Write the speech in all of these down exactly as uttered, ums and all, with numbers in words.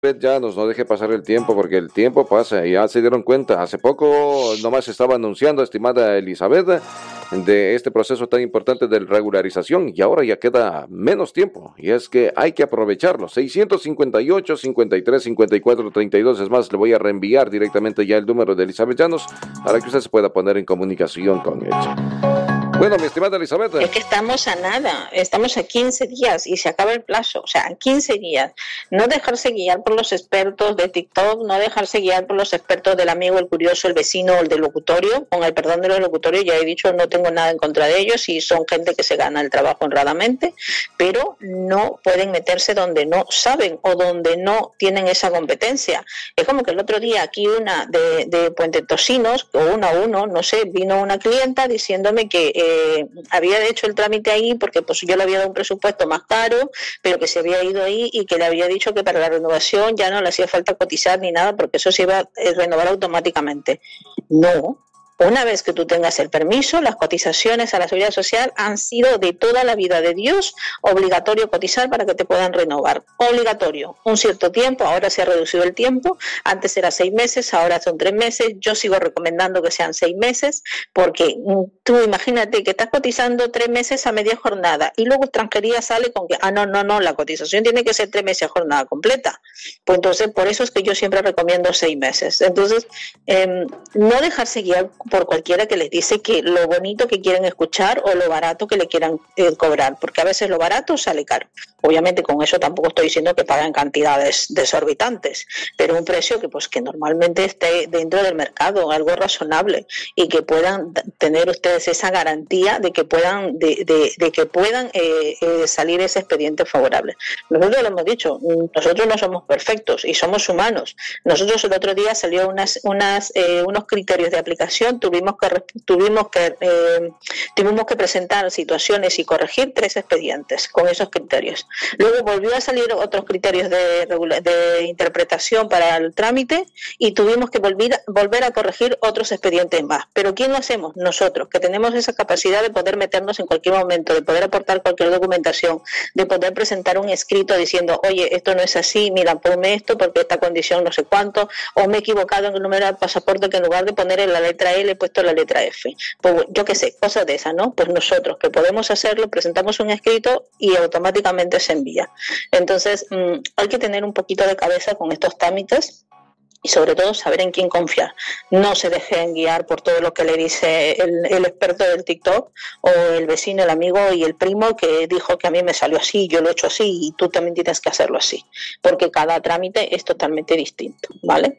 Ya nos no deje pasar el tiempo, porque el tiempo pasa y ya se dieron cuenta. Hace poco nomás estaba anunciando, estimada Elizabeth, de este proceso tan importante de regularización y ahora ya queda menos tiempo y es que hay que aprovecharlo. seiscientos cincuenta y ocho, cincuenta y tres, cincuenta y cuatro, treinta y dos, es más, le voy a reenviar directamente ya el número de Elizabeth Llanos para que usted se pueda poner en comunicación con ella. Bueno, mi estimada Elizabeth. Es que estamos a nada, estamos a quince días y se acaba el plazo, o sea, quince días. No dejarse guiar por los expertos de TikTok, no dejarse guiar por los expertos del amigo, el curioso, el vecino o el del locutorio. Con el perdón de los locutorios, ya he dicho, no tengo nada en contra de ellos y son gente que se gana el trabajo honradamente, pero no pueden meterse donde no saben o donde no tienen esa competencia. Es como que el otro día aquí una de, de Puente Tocinos, o uno a uno, no sé, vino una clienta diciéndome que eh, Eh, había hecho el trámite ahí porque pues yo le había dado un presupuesto más caro, pero que se había ido ahí y que le había dicho que para la renovación ya no le hacía falta cotizar ni nada porque eso se iba a renovar automáticamente. No. Una vez que tú tengas el permiso, las cotizaciones a la Seguridad Social han sido de toda la vida de Dios, obligatorio cotizar para que te puedan renovar. Obligatorio. Un cierto tiempo, ahora se ha reducido el tiempo, antes era seis meses, ahora son tres meses, yo sigo recomendando que sean seis meses, porque tú imagínate que estás cotizando tres meses a media jornada y luego extranjería sale con que, ah, no, no, no, la cotización tiene que ser tres meses a jornada completa. Pues entonces, por eso es que yo siempre recomiendo seis meses. Entonces, eh, no dejarse guiar por cualquiera que les dice que lo bonito que quieren escuchar o lo barato que le quieran eh, cobrar, porque a veces lo barato sale caro. Obviamente con eso tampoco estoy diciendo que paguen cantidades desorbitantes, pero un precio que pues que normalmente esté dentro del mercado, algo razonable y que puedan tener ustedes esa garantía de que puedan de, de, de que puedan eh, eh, salir ese expediente favorable. Nosotros lo hemos dicho, nosotros no somos perfectos y somos humanos. Nosotros el otro día salió unas unas eh, unos criterios de aplicación, tuvimos que tuvimos que eh, tuvimos que presentar situaciones y corregir tres expedientes con esos criterios. Luego volvió a salir otros criterios de, de interpretación para el trámite y tuvimos que volver, volver a corregir otros expedientes más. ¿Pero quién lo hacemos? Nosotros, que tenemos esa capacidad de poder meternos en cualquier momento, de poder aportar cualquier documentación, de poder presentar un escrito diciendo, oye, esto no es así, mira, ponme esto porque esta condición no sé cuánto, o me he equivocado en el número del pasaporte que en lugar de poner en la letra L he puesto la letra F. Pues yo qué sé, cosas de esas, ¿no? Pues nosotros que podemos hacerlo, presentamos un escrito y automáticamente se envía. Entonces, mmm, hay que tener un poquito de cabeza con estos trámites y sobre todo saber en quién confiar. No se dejen guiar por todo lo que le dice el, el experto del TikTok o el vecino, el amigo y el primo que dijo que a mí me salió así, yo lo he hecho así y tú también tienes que hacerlo así, porque cada trámite es totalmente distinto, ¿vale?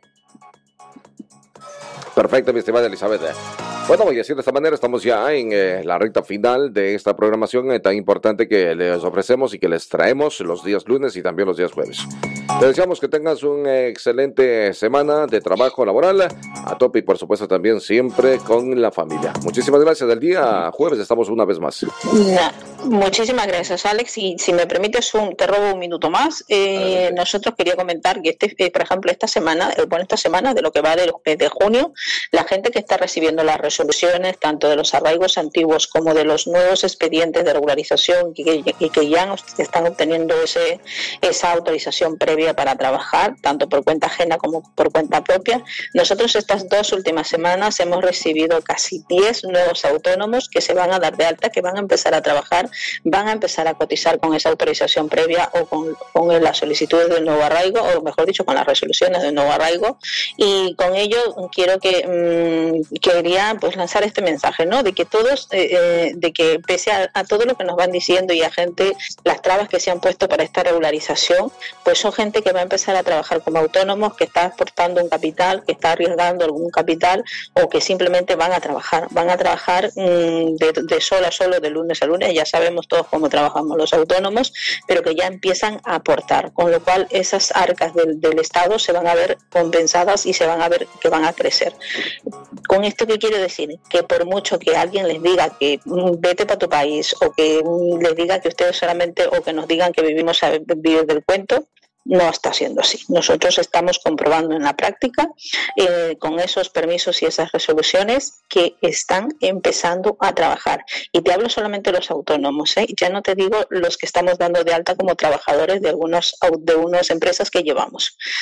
Perfecto, mi estimada Elizabeth. Bueno, y así de esta manera estamos ya en eh, la recta final de esta programación eh, tan importante que les ofrecemos y que les traemos los días lunes y también los días jueves. Te deseamos que tengas una excelente semana de trabajo laboral a tope y por supuesto también siempre con la familia. Muchísimas gracias. El día jueves estamos una vez más. Nah, muchísimas gracias, Alex. Y si me permites, un, te robo un minuto más. Eh, nosotros quería comentar que, este, eh, por ejemplo, esta semana, eh, bueno, esta semana de lo que va del mes de junio, la gente que está recibiendo las resoluciones, tanto de los arraigos antiguos como de los nuevos expedientes de regularización y que, que, que ya están obteniendo ese, esa autorización previa para trabajar, tanto por cuenta ajena como por cuenta propia. Nosotros estas dos últimas semanas hemos recibido casi diez nuevos autónomos que se van a dar de alta, que van a empezar a trabajar, van a empezar a cotizar con esa autorización previa o con, con las solicitudes de nuevo arraigo, o mejor dicho, con las resoluciones de nuevo arraigo. Y con ello quiero que mmm, quería pues lanzar este mensaje, ¿no? De que todos, eh, eh, de que pese a, a todo lo que nos van diciendo y a gente, las trabas que se han puesto para esta regularización, pues son gente que va a empezar a trabajar como autónomos, que está aportando un capital, que está arriesgando algún capital o que simplemente van a trabajar, van a trabajar mmm, de, de sol a sol, de lunes a lunes, ya sabemos todos cómo trabajamos los autónomos, pero que ya empiezan a aportar, con lo cual esas arcas del, del Estado se van a ver compensadas y se van a ver que van a crecer. ¿Con esto qué quiero decir? Que por mucho que alguien les diga que mmm, vete para tu país o que mmm, les diga que ustedes solamente o que nos digan que vivimos a vivir del cuento, no está siendo así. Nosotros estamos comprobando en la práctica, eh, con esos permisos y esas resoluciones, que están empezando a trabajar. Y te hablo solamente de los autónomos, ¿eh? Ya no te digo los que estamos dando de alta como trabajadores de algunas de unas empresas que llevamos.